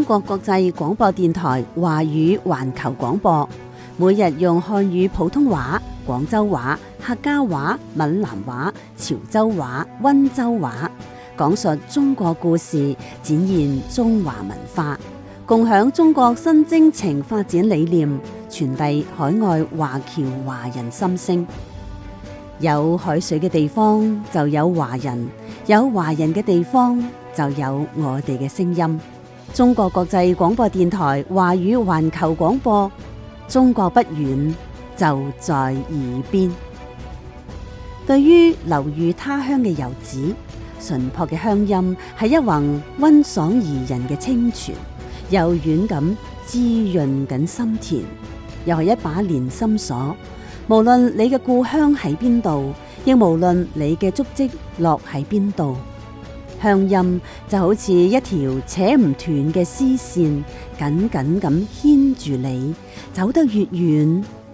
國國際廣播電台華語環球廣播，每日用漢語普通話、廣州話、客家話、閩南話、潮州話、溫州話，講述中國故事，展現中華文化，共享中國新征程發展理念，傳遞海外華僑華人心聲。有海水嘅地方就有華人，有華人嘅地方就有我哋嘅聲音。中國國際廣播電台華語環球廣播，中國不遠，就在耳邊。對於流寓他鄉嘅遊子，淳樸嘅鄉音係一泓溫爽宜人嘅清泉，柔軟咁滋潤緊心田，又係一把連心鎖。無論你嘅故鄉喺邊度，亦無論你嘅足跡落喺邊度，鄉音就好似一條扯唔斷嘅絲線，緊緊咁牽住你，走得越遠